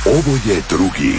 Ovo je drugi.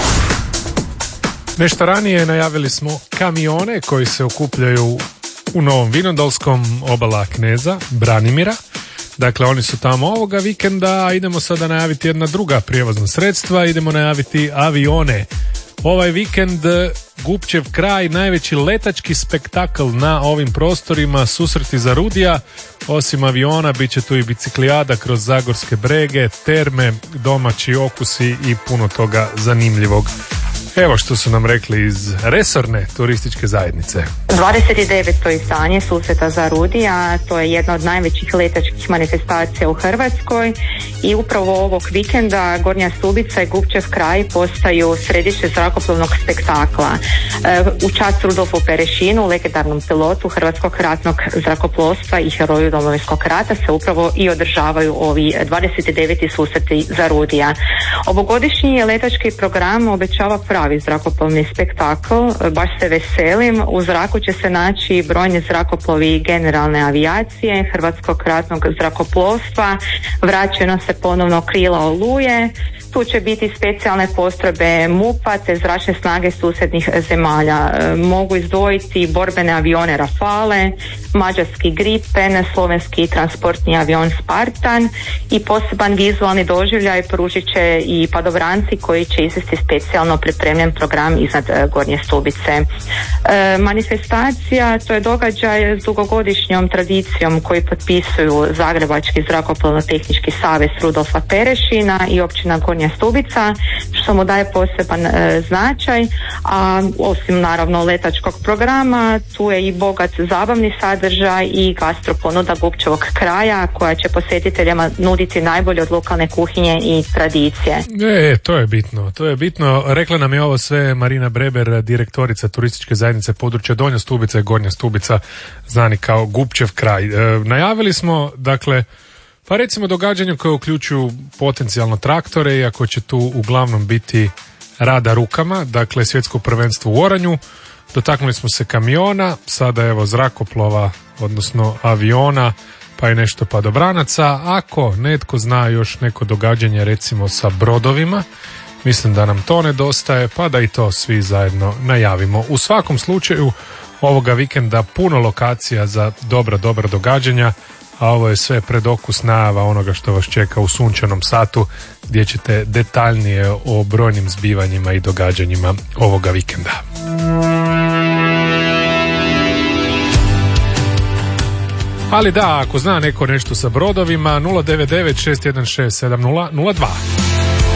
Nešto ranije najavili smo kamione koji se okupljaju u Novom Vinodolskom, obala Kneza, Branimira. Dakle, oni su tamo ovoga vikenda, a idemo sada najaviti jedna druga prijevozna sredstva, idemo najaviti avione. Ovaj vikend Gupčev kraj, najveći letački spektakl na ovim prostorima, susreti za Rudija. Osim aviona bit će tu i biciklijada kroz zagorske brege, terme, domaći okusi i puno toga zanimljivog. Evo što su nam rekli iz resorne turističke zajednice. 29. izdanje Susreta za Rudija, to je jedna od najvećih letačkih manifestacija u Hrvatskoj i upravo ovog vikenda Gornja Stubica i Gupčev kraj postaju središte zrakoplovnog spektakla. U čast Rudolfu Perešinu, legendarnom pilotu Hrvatskog ratnog zrakoplovstva i heroju Domovinskog rata, se upravo i održavaju ovi 29. Susreti za Rudija. Ovogodišnji letački program obećava pravi zrakoplovni spektakl, baš se veselim. U zraku će se naći brojni zrakoplovi generalne avijacije, Hrvatskog ratnog zrakoplovstva, vraćeno se ponovno krila Oluje, tu će biti specijalne postrojbe MUP-a te zračne snage susjednih zemalja. Mogu izdvojiti borbene avione Rafale, mađarski Gripen, slovenski transportni avion Spartan i poseban vizualni doživljaj pružit će i padobranci koji će izvesti specijalno pripremljen program iznad Gornje Stubice. Manifestacija, to je događaj s dugogodišnjom tradicijom koji potpisuju Zagrebački zrakoplovno-tehnički savez Rudolfa Perešina i općina Gornja Stubica, što mu daje poseban značaj, a osim naravno letačkog programa, tu je i bogat zabavni sadržaj i gastroponuda Gupčevog kraja koja će posjetiteljima nuditi najbolje od lokalne kuhinje i tradicije. To je bitno. Rekla nam je ovo sve Marina Breber, direktorica turističke zajednice područja Donja Stubica i Gornja Stubica, znani kao Gupčev kraj. Najavili smo, dakle, pa recimo događanja koje uključuju potencijalno traktore, iako će tu uglavnom biti rada rukama, dakle svjetsko prvenstvo u oranju. Dotaknuli smo se kamiona, sada evo zrakoplova, odnosno aviona, pa i nešto padobranaca. Ako netko zna još neko događanje recimo sa brodovima, mislim da nam to nedostaje, pa da i to svi zajedno najavimo. U svakom slučaju ovoga vikenda puno lokacija za dobra događanja, a ovo je sve predokus najava onoga što vas čeka u sunčanom satu, gdje ćete detaljnije o brojnim zbivanjima i događanjima ovoga vikenda. Ali da, ako zna neko nešto sa brodovima, 099 616 7002.